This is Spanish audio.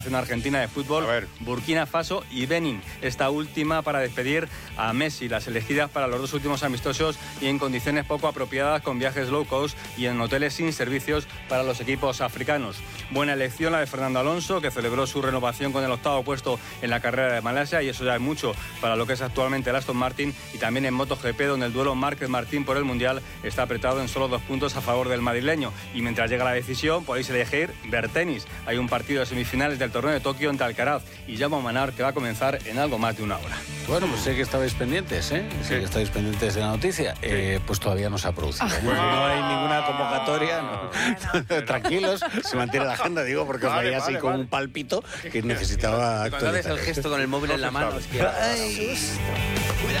Argentina de fútbol, Burkina Faso y Benin, esta última para despedir a Messi, las elegidas para los dos últimos amistosos y en condiciones poco apropiadas, con viajes low cost y en hoteles sin servicios para los equipos africanos. Buena elección la de Fernando Alonso, que celebró su renovación con el 8º puesto en la carrera de Malasia, y eso ya es mucho para lo que es actualmente el Aston Martin, y también en MotoGP, donde el duelo Márquez-Martín por el Mundial está apretado en solo 2 puntos a favor del madrileño. Y mientras llega la decisión, podéis elegir ver tenis. Hay un partido de semifinales del torneo de Tokio entre Alcaraz y Jaume Manar que va a comenzar en algo más de una hora. Bueno, pues sé que estabais pendientes, ¿eh? Sé que estáis pendientes de la noticia. Pues todavía no se ha producido. No hay ninguna convocatoria. No. Tranquilos, se mantiene la agenda, digo, porque os veía así con un palpito que necesitaba actualizar. Cuando haces el gesto con el móvil en la mano, es que... ¡Ay!